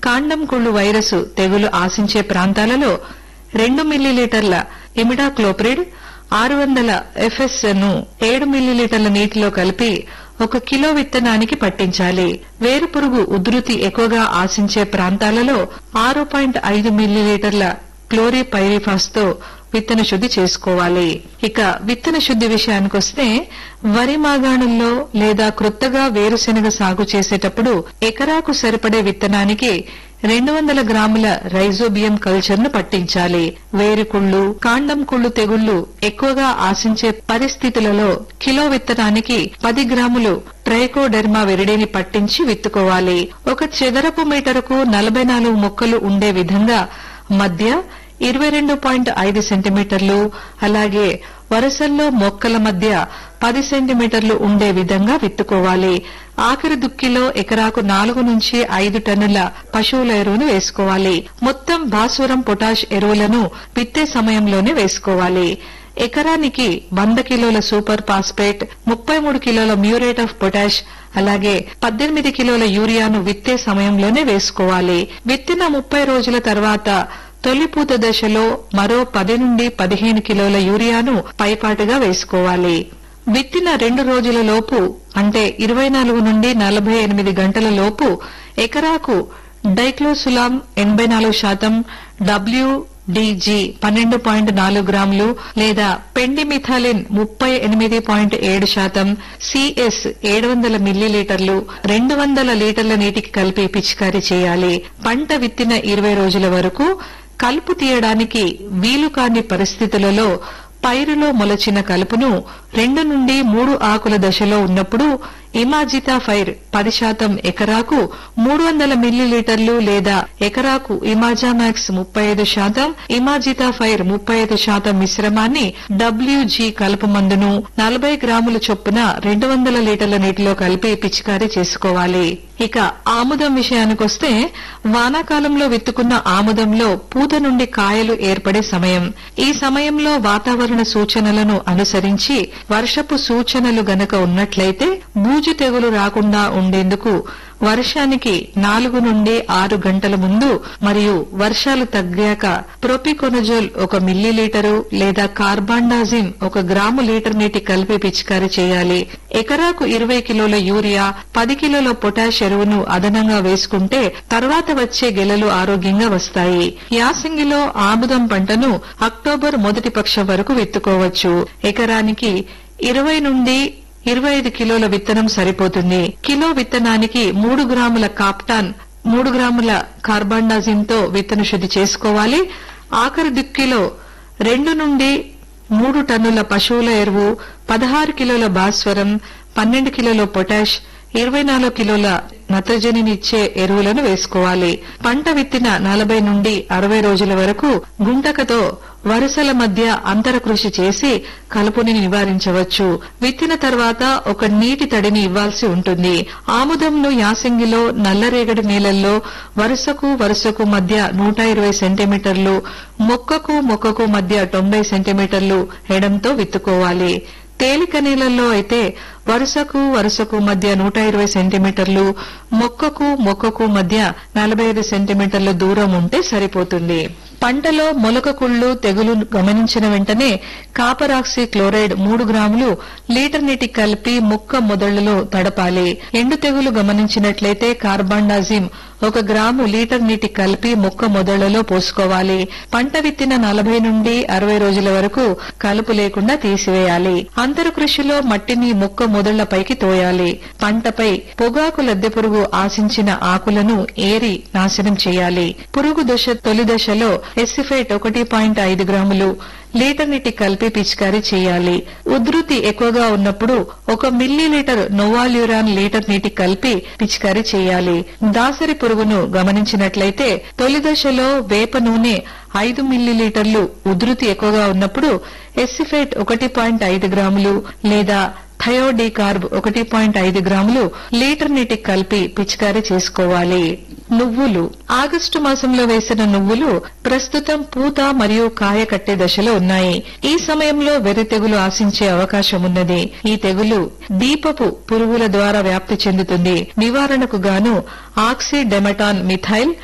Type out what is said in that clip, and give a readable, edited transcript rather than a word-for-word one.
కాండం కుళ్ళు వైరస్ తెగులు ఆశించే ప్రాంతాలలో 2 మిల్లీలీటర్ల ఇమిడాక్లోప్రిడ్ 600 FS ను 7 మిల్లీలీటర్ల నీటిలో కలిపి 1 కిలో విత్తనానికి పట్టించాలి. వేరుపురుగు ఉధృతి ఎక్కువగా ఆశించే ప్రాంతాలలో 6.5 మిల్లీలీటర్ల క్లోరిపైరిఫాస్ తో విత్తన శుద్ధి చేసుకోవాలి. ఇక విత్తన శుద్ధి విషయానికొస్తే వరి మాగాణుల్లో లేదా క్రొత్తగా వేరుశెనగ సాగు చేసేటప్పుడు ఎకరాకు సరిపడే విత్తనానికి 200 గ్రాముల రైజోబియం కల్చర్ ను పట్టించాలి. వేరుకుళ్ళు, కాండం కుళ్ళు తెగుళ్లు ఎక్కువగా ఆశించే పరిస్థితులలో కిలో విత్తనానికి 10 గ్రాములు ట్రైకోడెర్మా విరిడిని పట్టించి విత్తుకోవాలి. 1 చదరపు మీటరుకు 44 మొక్కలు ఉండే విధంగా మధ్య 22.5 సెంటీమీటర్లు, అలాగే వరుసల్లో మొక్కల మధ్య 10 సెంటీమీటర్లు ఉండే విధంగా విత్తుకోవాలి. ఆఖరి దుక్కిలో ఎకరాకు 4 నుంచి 5 టన్నుల పశువుల ఎరువును వేసుకోవాలి. మొత్తం భాస్వరం, పొటాష్ ఎరువులను విత్తే సమయంలోనే వేసుకోవాలి. ఎకరానికి 100 కిలోల సూపర్ ఫాస్ఫేట్, 33 కిలోల మ్యూరేట్ ఆఫ్ పొటాష్, అలాగే 18 కిలోల యూరియాను విత్తే సమయంలోనే వేసుకోవాలి. విత్తిన 30 రోజుల తర్వాత తొలిపూత దశలో మరో 10 నుండి 15 కిలోల యూరియాను పైపాటుగా వేసుకోవాలి. విత్తిన 2 రోజుల లోపు అంటే 24 నుండి 48 గంటల లోపు ఎకరాకు డైక్లోసులాం 84%, WDG 12.4 గ్రాములు లేదా పెండిమిథాలిన్ 38.7%, CS 700 మిల్లీలీటర్లు 200 లీటర్ల నీటికి కలిపి పిచికారీ చేయాలి. పంట విత్తిన 20 రోజుల వరకు కలుపు తీయడానికి వీలు కాని పరిస్థితులలో పైరులో మొలచిన కలుపును 2 నుండి 3 ఆకుల దశలో ఉన్నప్పుడు ఇమాజితాఫైర్ 10% ఎకరాకు 300 మిల్లీలీటర్లు లేదా ఎకరాకు ఇమాజామాక్స్ 35%, ఇమాజితాఫైర్ 35% మిశ్రమాన్ని WG కలుపు మందును 40 గ్రాముల చొప్పున 200 లీటర్ల నీటిలో కలిపి పిచికారీ చేసుకోవాలి. ఇక ఆముదం విషయానికొస్తే వానాకాలంలో విత్తుకున్న ఆముదంలో పూత నుండి కాయలు ఏర్పడే సమయం. ఈ సమయంలో వాతావరణ సూచనలను అనుసరించి వర్షపు సూచనలు గనక ఉన్నట్లయితే బూజు తెగులు రాకుండా ఉండేందుకు వర్షానికి 4 నుండి 6 గంటల ముందు మరియు వర్షాలు తగ్గాక ప్రొపికొనజోల్ 1 మిల్లీలీటరు లేదా కార్బాండాజిమ్ 1 గ్రాము లీటర్ నీటి కలిపి పిచికారీ చేయాలి. ఎకరాకు 20 కిలోల యూరియా, 10 కిలోల పొటాష్ ఎరువును అదనంగా వేసుకుంటే తర్వాత వచ్చే గెలలు ఆరోగ్యంగా వస్తాయి. యాసంగిలో ఆముదం పంటను అక్టోబర్ మొదటి పక్షం వరకు విత్తుకోవచ్చు. ఎకరానికి 20 నుండి 25 కిలోల విత్తనం సరిపోతుంది. కిలో విత్తనానికి 3 గ్రాముల కాప్టాన్, 3 గ్రాముల కార్బాండాజిమ్ తో విత్తన శుద్ధి చేసుకోవాలి. ఆఖరి దుక్కిలో 2 నుండి 3 టన్నుల పశువుల ఎరువు, 16 కిలోల భాస్వరం, 12 కిలోల పొటాష్, 24 కిలోల నత్రజనినిచ్చే ఎరువులను వేసుకోవాలి. పంట విత్తిన 40 నుండి 60 రోజుల వరకు గుంటకతో వరుసల మధ్య అంతర కృషి చేసి కలుపుని నివారించవచ్చు. విత్తిన తర్వాత ఒక నీటి తడిని ఇవ్వాల్సి ఉంటుంది. ఆముదంను యాసంగిలో నల్లరేగడి నేలల్లో వరుసకు వరుసకు మధ్య 120 సెంటీమీటర్లు, మొక్కకు మొక్కకు మధ్య 90 సెంటీమీటర్లు ఎడంతో విత్తుకోవాలి. తేలిక నేలల్లో అయితే వరుసకు వరుసకు మధ్య 120 సెంటీమీటర్లు, మొక్కకు మొక్కకు మధ్య 45 సెంటీమీటర్ల దూరం ఉంటే సరిపోతుంది. పంటలో మొలక కుళ్ళు తెగులు గమనించిన వెంటనే కాపరాక్సీ క్లోరైడ్ 3 గ్రాములు లీటర్ నీటికి కలిపి మొక్క మొదళ్లలో తడపాలి. ఎండు తెగులు గమనించినట్లయితే కార్బాండాజిమ్ 1 గ్రాము లీటర్ నీటికి కలిపి మొక్క మొదళ్లలో పోసుకోవాలి. పంట విత్తిన 40 నుండి 60 రోజుల వరకు కలుపు లేకుండా తీసివేయాలి. అంతర కృషిలో మట్టిని మొక్క మొదళ్లపైకి తోయాలి. పంటపై పొగాకు లద్దె పురుగు ఆశించిన ఆకులను ఏరి నాశనం చేయాలి. పురుగు దశ తొలి దశలో ఎసిఫేట్ 1.5 గ్రాములు లీటర్ నీటి కలిపి పిచికారీ చేయాలి. ఉధృతి ఎక్కువగా ఉన్నప్పుడు 1 మిల్లీలీటర్ నోవాల్యూరాన్ లీటర్ నీటి కలిపి పిచికారీ చేయాలి. దాసరి పురుగును గమనించినట్లయితే తొలి దశలో వేప నూనె 5 మిల్లీలీటర్లు, ఉధృతి ఎక్కువగా ఉన్నప్పుడు ఎసిఫేట్ 1.5 గ్రాములు లేదా థయోడీకార్బ్ 1.5 గ్రాములు లీటర్ నీటికి కలిపి పిచికారీ చేసుకోవాలి. నువ్వులు ఆగస్టు మాసంలో వేసిన నువ్వులు ప్రస్తుతం పూత మరియు కాయ కట్టే దశలో ఉన్నాయి. ఈ సమయంలో వెర్రి తెగులు ఆశించే అవకాశం ఉన్నది. ఈ తెగులు దీపపు పురుగుల ద్వారా వ్యాప్తి చెందుతుంది. నివారణకు గాను ఆక్సిడెమటాన్ మిథైల్